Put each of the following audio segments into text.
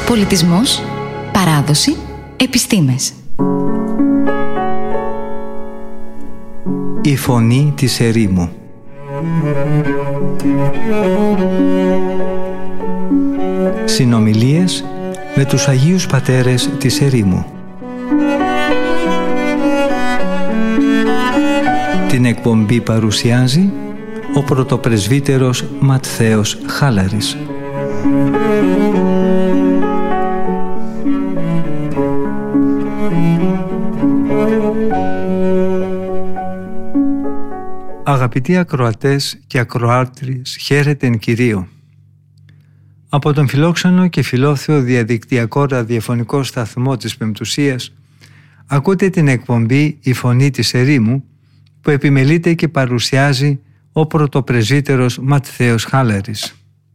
Πολιτισμός, παράδοση, επιστήμες. Η φωνή της ερήμου. Συνομιλίες με τους Αγίους Πατέρες της ερήμου. Την εκπομπή παρουσιάζει ο πρωτοπρεσβύτερος Ματθαίος Χάλαρης. Αγαπητοί ακροατές και ακροάτριες, χαίρετεν Κυρίω. Από τον φιλόξενο και φιλόθεο διαδικτυακό ραδιοφωνικό σταθμό της Πεμπτουσίας ακούτε την εκπομπή «Η Φωνή της Ερήμου» που επιμελείται και παρουσιάζει ο πρωτοπρεσβύτερος Ματθαίος Χάλαρης.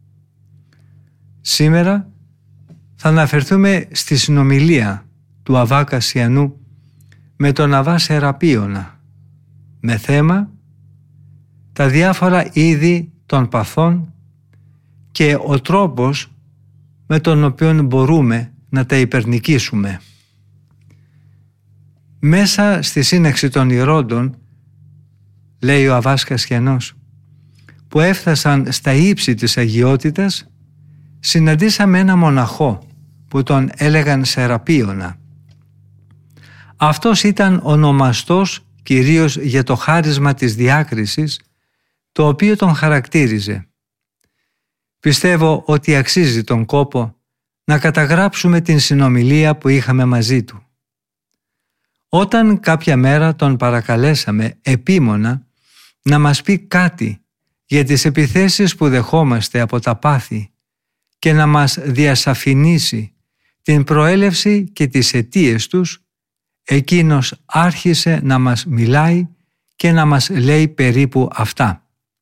Σήμερα θα αναφερθούμε στη συνομιλία του Αββά Κασιανού με τον Αββά Σεραπίωνα με θέμα τα διάφορα είδη των παθών και ο τρόπος με τον οποίο μπορούμε να τα υπερνικήσουμε. Μέσα στη σύναξη των ηρώντων, λέει ο Αββάς Κασιανός, που έφτασαν στα ύψη της αγιότητας, συναντήσαμε ένα μοναχό που τον έλεγαν Σεραπίωνα. Αυτός ήταν ονομαστός κυρίως για το χάρισμα της διάκρισης, το οποίο τον χαρακτήριζε. Πιστεύω ότι αξίζει τον κόπο να καταγράψουμε την συνομιλία που είχαμε μαζί του. Όταν κάποια μέρα τον παρακαλέσαμε επίμονα να μας πει κάτι για τις επιθέσεις που δεχόμαστε από τα πάθη και να μας διασαφηνίσει την προέλευση και τις αιτίες τους, εκείνος άρχισε να μας μιλάει και να μας λέει περίπου αυτά.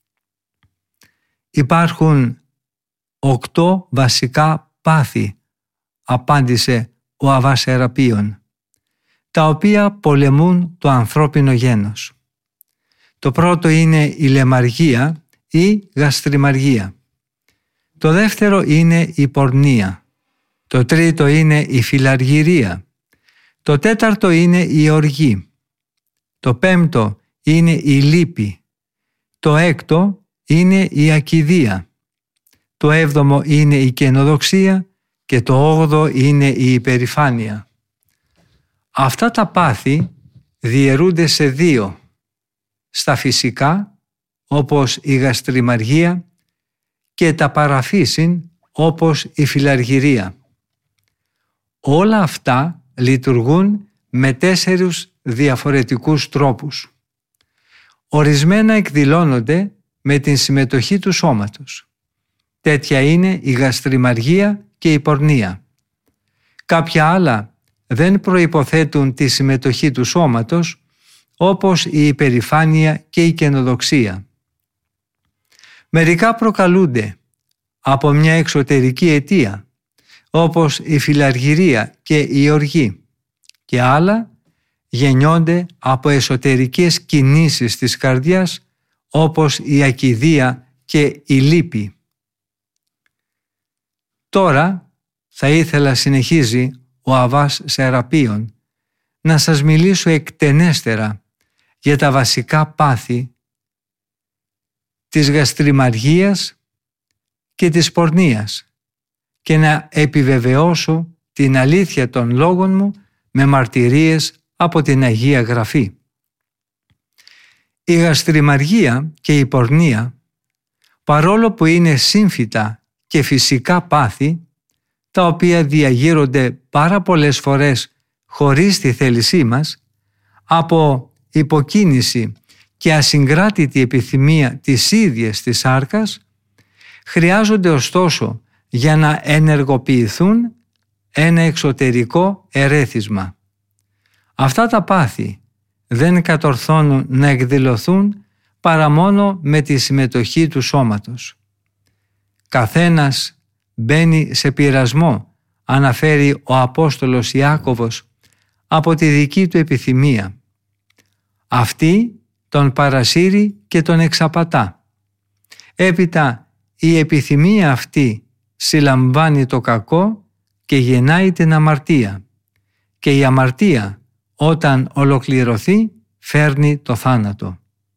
Υπάρχουν 8 βασικά πάθη, απάντησε ο Αββάς Σεραπίων, τα οποία πολεμούν το ανθρώπινο γένος. Το πρώτο είναι η λαιμαργία ή γαστριμαργία. Το δεύτερο είναι η πορνεία. Το τρίτο είναι η φιλαργυρία. Το τέταρτο είναι η οργή. Το πέμπτο είναι η λύπη. Το έκτο είναι η ακηδία. Το 7ο είναι η καινοδοξία και το 8ο είναι η υπερηφάνεια. Αυτά τα πάθη διαιρούνται σε 2. Στα φυσικά, όπως η γαστριμαργία, και τα παραφύσιν, όπως η φιλαργυρία. Όλα αυτά λειτουργούν με 4 διαφορετικούς τρόπους. Ορισμένα εκδηλώνονται με την συμμετοχή του σώματος. Τέτοια είναι η γαστριμαργία και η πορνεία. Κάποια άλλα δεν προϋποθέτουν τη συμμετοχή του σώματος, όπως η υπερηφάνεια και η καινοδοξία. Μερικά προκαλούνται από μια εξωτερική αιτία, όπως η φιλαργυρία και η οργή, και άλλα γεννιόνται από εσωτερικές κινήσεις της καρδιάς, όπως η ακηδία και η λύπη. Τώρα θα ήθελα, συνεχίζει ο Αββάς Σεραπίων, να σας μιλήσω εκτενέστερα για τα βασικά πάθη της γαστριμαργίας και της πορνείας και να επιβεβαιώσω την αλήθεια των λόγων μου με μαρτυρίες από την Αγία Γραφή. Η γαστριμαργία και η πορνεία, παρόλο που είναι σύμφυτα και φυσικά πάθη, τα οποία διαγείρονται πάρα πολλές φορές χωρίς τη θέλησή μας, από υποκίνηση και ασυγκράτητη επιθυμία της ίδιας της σάρκας, χρειάζονται ωστόσο για να ενεργοποιηθούν ένα εξωτερικό ερέθισμα. Αυτά τα πάθη δεν κατορθώνουν να εκδηλωθούν παρά μόνο με τη συμμετοχή του σώματος. Καθένας μπαίνει σε πειρασμό, αναφέρει ο Απόστολος Ιάκωβος, από τη δική του επιθυμία. Αυτή τον παρασύρει και τον εξαπατά. Έπειτα η επιθυμία αυτή συλλαμβάνει το κακό και γεννάει την αμαρτία, και η αμαρτία όταν ολοκληρωθεί φέρνει το θάνατο.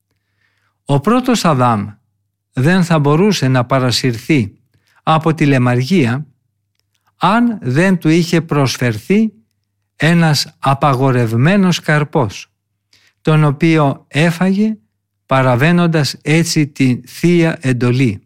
Ο πρώτος Αδάμ δεν θα μπορούσε να παρασυρθεί από τη λαιμαργία αν δεν του είχε προσφερθεί ένας απαγορευμένος καρπός, τον οποίο έφαγε παραβαίνοντας έτσι τη Θεία Εντολή.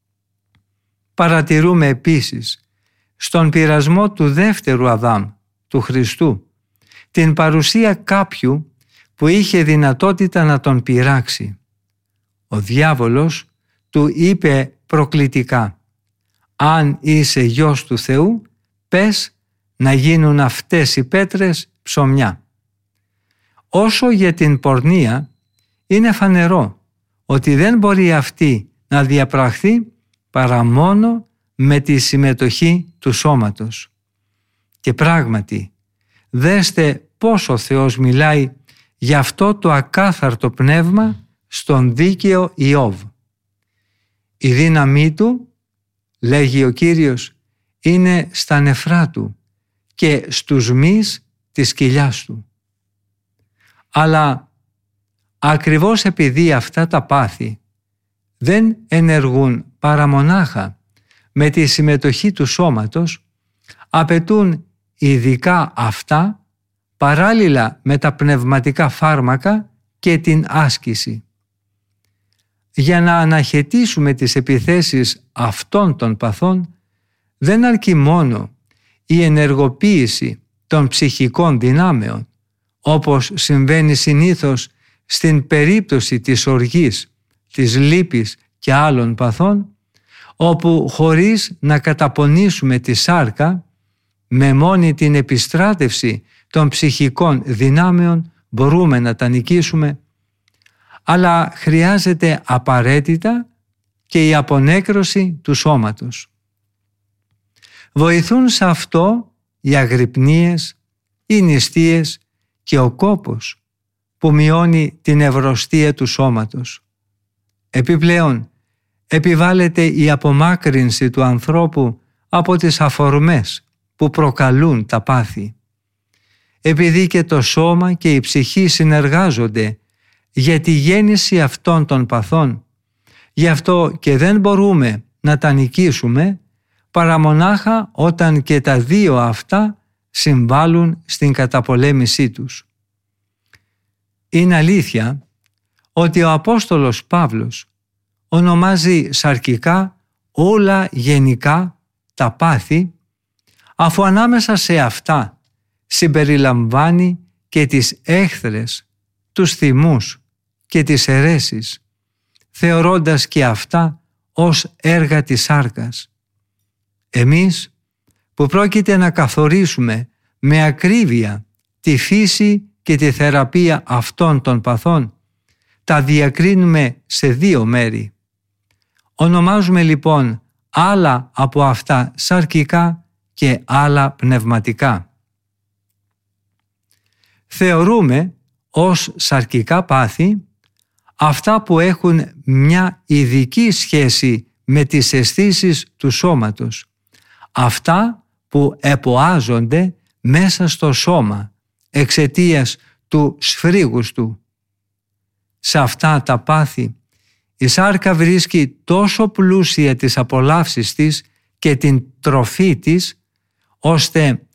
Παρατηρούμε επίσης στον πειρασμό του δεύτερου Αδάμ, του Χριστού, την παρουσία κάποιου που είχε δυνατότητα να τον πειράξει. Ο διάβολος του είπε προκλητικά: «Αν είσαι γιος του Θεού, πες να γίνουν αυτές οι πέτρες ψωμιά». Όσο για την πορνεία, είναι φανερό ότι δεν μπορεί αυτή να διαπραχθεί παρά μόνο με τη συμμετοχή του σώματος. Και πράγματι, δέστε πώς ο Θεός μιλάει για αυτό το ακάθαρτο πνεύμα στον δίκαιο Ιώβ. Η δύναμή του, λέγει ο Κύριος, είναι στα νεφρά του και στους μυς της κοιλιάς του. Αλλά ακριβώς επειδή αυτά τα πάθη δεν ενεργούν παρά μονάχα με τη συμμετοχή του σώματος, απαιτούν ειδικά αυτά παράλληλα με τα πνευματικά φάρμακα και την άσκηση. Για να αναχαιτήσουμε τις επιθέσεις αυτών των παθών, δεν αρκεί μόνο η ενεργοποίηση των ψυχικών δυνάμεων, όπως συμβαίνει συνήθως στην περίπτωση της οργής, της λύπης και άλλων παθών, όπου χωρίς να καταπονήσουμε τη σάρκα, με μόνη την επιστράτευση των ψυχικών δυνάμεων μπορούμε να τα νικήσουμε, αλλά χρειάζεται απαραίτητα και η απονέκρωση του σώματος. Βοηθούν σε αυτό οι αγρυπνίες, οι νηστείες και ο κόπος που μειώνει την ευρωστία του σώματος. Επιπλέον, επιβάλλεται η απομάκρυνση του ανθρώπου από τις αφορμές που προκαλούν τα πάθη. Επειδή και το σώμα και η ψυχή συνεργάζονται για τη γέννηση αυτών των παθών, γι' αυτό και δεν μπορούμε να τα νικήσουμε παρά μονάχα όταν και τα δύο αυτά συμβάλλουν στην καταπολέμησή τους. Είναι αλήθεια ότι ο Απόστολος Παύλος ονομάζει σαρκικά όλα γενικά τα πάθη, αφού ανάμεσα σε αυτά συμπεριλαμβάνει και τις έχθρες, τους θυμούς και τις αιρέσεις, θεωρώντας και αυτά ως έργα της σάρκας. Εμείς που πρόκειται να καθορίσουμε με ακρίβεια τη φύση και τη θεραπεία αυτών των παθών, τα διακρίνουμε σε δύο μέρη. Ονομάζουμε λοιπόν άλλα από αυτά σαρκικά και άλλα πνευματικά. Θεωρούμε ως σαρκικά πάθη αυτά που έχουν μια ειδική σχέση με τις αισθήσεις του σώματος, αυτά που εποάζονται μέσα στο σώμα εξαιτίας του σφρίγους του. Σε αυτά τα πάθη η σάρκα βρίσκει τόσο πλούσια τις απολαύσεις της και την τροφή της, ώστε